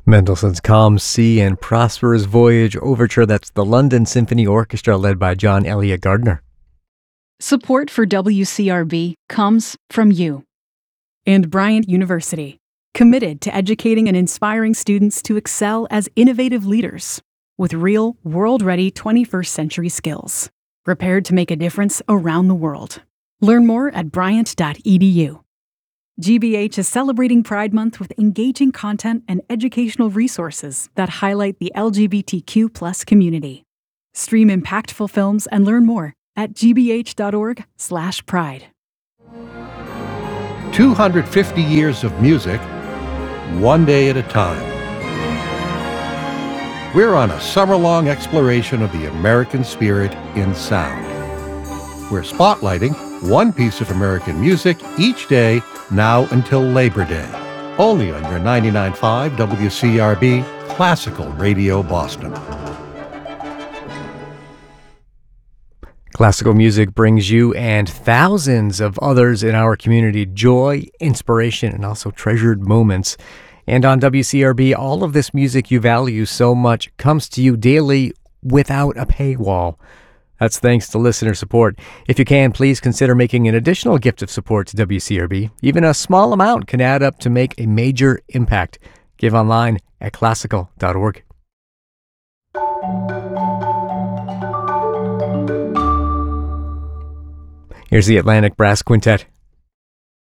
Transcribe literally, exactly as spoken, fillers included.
Mendelssohn's Calm Sea and Prosperous Voyage Overture. That's the London Symphony Orchestra led by John Elliott Gardner. Support for W C R B comes from you. And Bryant University, committed to educating and inspiring students to excel as innovative leaders with real, world-ready twenty-first century skills, prepared to make a difference around the world. Learn more at bryant dot e d u. G B H is celebrating Pride Month with engaging content and educational resources that highlight the L G B T Q plus community. Stream impactful films and learn more at g b h dot org slash pride. two hundred fifty years of music, one day at a time. We're on a summer-long exploration of the American spirit in sound. We're spotlighting one piece of American music each day now until Labor Day, only on your ninety-nine point five W C R B Classical Radio Boston. Classical music brings you and thousands of others in our community joy, inspiration, and also treasured moments. And on W C R B, all of this music you value so much comes to you daily without a paywall. That's thanks to listener support. If you can, please consider making an additional gift of support to W C R B. Even a small amount can add up to make a major impact. Give online at classical dot org. Here's the Atlantic Brass Quintet.